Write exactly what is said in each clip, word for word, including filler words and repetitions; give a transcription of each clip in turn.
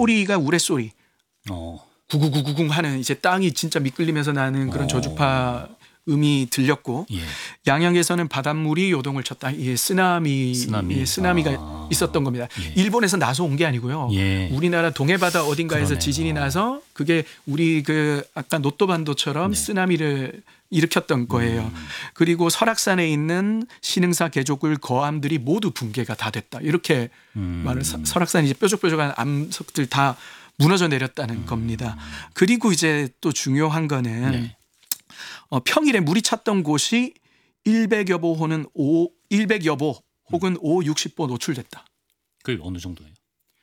소리가 우레소리. 어. 구구구구궁 하는 이제 땅이 진짜 미끌리면서 나는 그런 어. 저주파 음이 들렸고 예. 양양에서는 바닷물이 요동을 쳤다. 이게 쓰나미, 쓰나미. 예, 쓰나미가 아. 있었던 겁니다. 예. 일본에서 나서 온 게 아니고요. 예. 우리나라 동해바다 어딘가에서 그러네요. 지진이 나서 그게 우리 그 아까 노토반도처럼 네. 쓰나미를 일으켰던 거예요. 음. 그리고 설악산에 있는 신흥사 개조굴 거암들이 모두 붕괴가 다 됐다. 이렇게 음. 말을 서- 설악산이 이제 뾰족뾰족한 암석들 다 무너져 내렸다는 음. 겁니다. 그리고 이제 또 중요한 거는 네. 어, 평일에 물이 찼던 곳이 백여 보호는 오, 백여 보 혹은 오, 육십 보 노출됐다. 그게 어느 정도예요?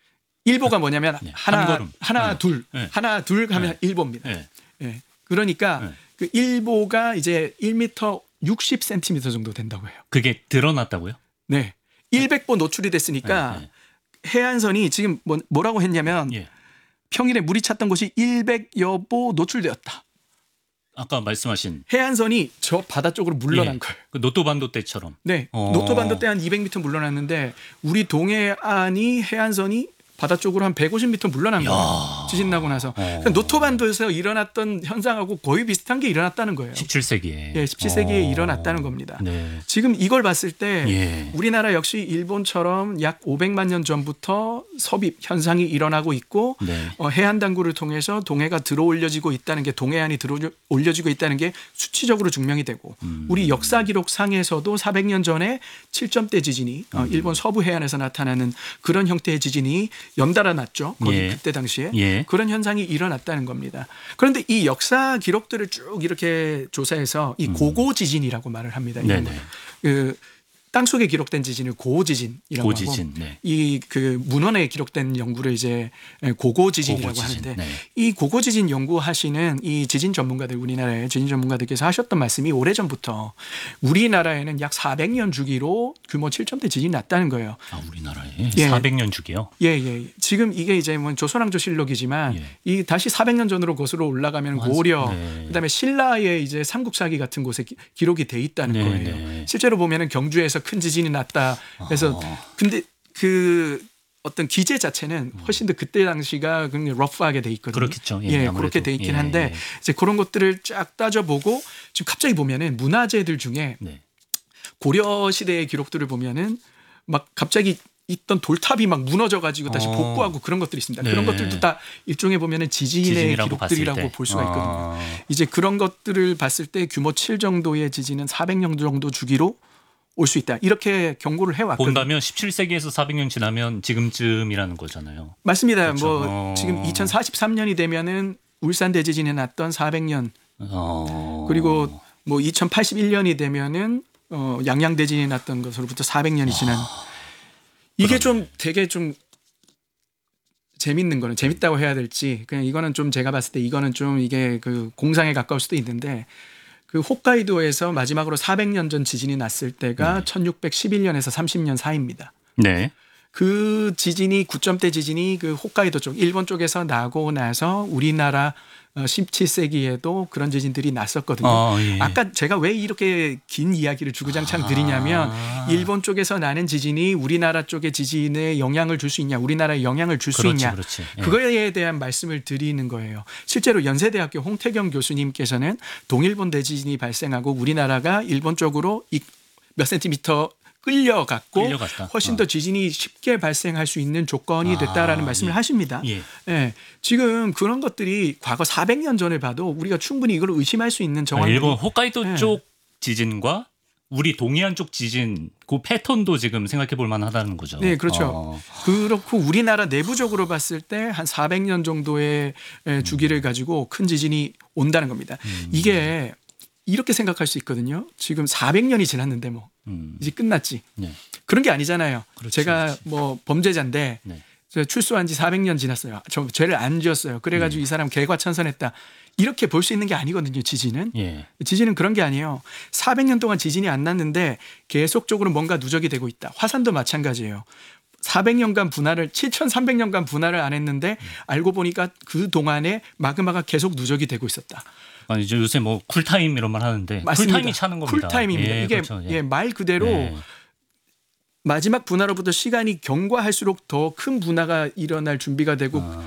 일보가 뭐냐면 네, 하나, 한 걸음. 하나, 네. 둘, 네. 하나, 둘 하면 네. 일보입니다. 네. 예. 그러니까 네. 그 일보가 이제 일 미터 육십 센티미터 정도 된다고 해요. 그게 드러났다고요? 네. 백 보 노출이 됐으니까 네, 네. 해안선이 지금 뭐, 뭐라고 했냐면 예. 평일에 물이 찼던 곳이 백여 보 노출되었다. 아까 말씀하신 해안선이 저 바다 쪽으로 물러난 예. 거예요. 그 노토반도 때처럼. 네. 어. 노토반도 때 한 이백 미터 물러났는데 우리 동해안이 해안선이 바다 쪽으로 한 백오십 미터 물러난 이야. 거예요. 지진 나고 나서. 그러니까 노토반도에서 일어났던 현상하고 거의 비슷한 게 일어났다는 거예요. 십칠 세기에. 예, 십칠 세기에 어. 일어났다는 겁니다. 네. 지금 이걸 봤을 때 예. 우리나라 역시 일본처럼 약 오백만 년 전부터 섭입 현상이 일어나고 있고 네. 어, 해안 당구를 통해서 동해가 들어올려지고 있다는 게 동해안이 들어올려지고 있다는 게 수치적으로 증명이 되고 음. 우리 역사 기록 상에서도 사백 년 전에 칠 점대 지진이 어, 음. 일본 서부 해안에서 나타나는 그런 형태의 지진이 연달아 났죠. 거기 예. 그때 당시에 예. 그런 현상이 일어났다는 겁니다. 그런데 이 역사 기록들을 쭉 이렇게 조사해서 이 고고 지진이라고 말을 합니다. 이런 네네. 거. 그 땅속에 기록된 지진을 고지진이라고 고지진. 하고 네. 이 그 문헌에 기록된 연구를 이제 고고지진이라고 고고지진. 하는데 네. 이 고고지진 연구하시는 이 지진 전문가들 우리나라의 지진 전문가들께서 하셨던 말씀이 오래전부터 우리나라에는 약 사백 년 주기로 규모 칠 점대 지진이 났다는 거예요. 아, 우리나라에 예. 사백 년 주기요? 예, 예. 지금 이게 이제 뭐 조선왕조실록이지만 예. 이 다시 사백 년 전으로 거슬러 올라가면 완- 고려, 네. 그다음에 신라의 이제 삼국사기 같은 곳에 기, 기록이 돼 있다는 네, 거예요. 네. 실제로 보면은 경주에서 큰 지진이 났다. 그래서 아. 근데 그 어떤 기재 자체는 훨씬 더 그때 당시가 굉장히 러프하게 돼 있거든요. 그렇겠죠. 예, 예, 아무래도. 그렇게 돼 있긴 예. 한데 이제 그런 것들을 쫙 따져보고 지금 갑자기 보면은 문화재들 중에 네. 고려 시대의 기록들을 보면은 막 갑자기 있던 돌탑이 막 무너져 가지고 다시 어. 복구하고 그런 것들이 있습니다. 네. 그런 것들도 다 일종의 보면은 지진의 지진이라고 봤을 기록들이라고 때. 볼 수가 있거든요. 아. 이제 그런 것들을 봤을 때 규모 칠 정도의 지진은 사백 년 정도 주기로 올 수 있다. 이렇게 경고를 해왔거든요. 본다면 십칠 세기에서 사백 년 지나면 지금쯤이라는 거잖아요. 맞습니다. 그렇죠. 뭐 어. 지금 이천사십삼 년이 되면은 울산 대지진이 났던 사백 년 어. 그리고 뭐 이천팔십일 년이 되면은 어, 양양 대진이 났던 것으로부터 사백 년이 지난 이게 좀 되게 좀 재밌는 거는 재밌다고 해야 될지 그냥 이거는 좀 제가 봤을 때 이거는 좀 이게 그 공상에 가까울 수도 있는데 그 홋카이도에서 마지막으로 사백 년 전 지진이 났을 때가 네. 천육백십일 년에서 삼십 년 사이입니다. 네. 그 지진이 구 점대 지진이 그 홋카이도 쪽 일본 쪽에서 나고 나서 우리나라 십칠 세기에도 그런 지진들이 났었거든요. 아, 예. 아까 제가 왜 이렇게 긴 이야기를 주구장창 드리냐면 아. 일본 쪽에서 나는 지진이 우리나라 쪽의 지진에 영향을 줄 수 있냐, 우리나라에 영향을 줄 수 그렇지, 있냐, 그렇지. 예. 그거에 대한 말씀을 드리는 거예요. 실제로 연세대학교 홍태경 교수님께서는 동일본 대지진이 발생하고 우리나라가 일본 쪽으로 몇 센티미터 끌려갔고 끌려갔다. 훨씬 어. 더 지진이 쉽게 발생할 수 있는 조건이 됐다라는 아, 말씀을 예. 하십니다. 예. 예. 지금 그런 것들이 과거 사백 년 전을 봐도 우리가 충분히 이걸 의심할 수 있는 아, 정황이 일본 홋카이도 네. 쪽 지진과 우리 동해안 쪽 지진 그 패턴도 지금 생각해 볼 만하다는 거죠. 네, 그렇죠. 어. 그렇고 우리나라 내부적으로 봤을 때 한 사백 년 정도의 에, 주기를 가지고 큰 지진이 온다는 겁니다. 음. 이게 이렇게 생각할 수 있거든요. 지금 사백 년이 지났는데 뭐 음. 이제 끝났지. 네. 그런 게 아니잖아요. 그렇지, 제가 그렇지. 뭐 범죄자인데 네. 저 출소한 지 사백 년 지났어요. 저 죄를 안 지었어요. 그래가지고 음. 이 사람 개과천선했다. 이렇게 볼 수 있는 게 아니거든요. 지진은. 예. 지진은 그런 게 아니에요. 사백 년 동안 지진이 안 났는데 계속적으로 뭔가 누적이 되고 있다. 화산도 마찬가지예요. 사백 년간 분할을 칠천삼백 년간 분할을 안 했는데 알고 보니까 그 동안에 마그마가 계속 누적이 되고 있었다. 아니 이제 요새 뭐 쿨타임 이런 말 하는데 맞습니다. 쿨타임이 차는 겁니다. 쿨타임입니다. 예, 이게 그렇죠. 예. 예, 말 그대로 예. 마지막 분화로부터 시간이 경과할수록 더 큰 분화가 일어날 준비가 되고 아.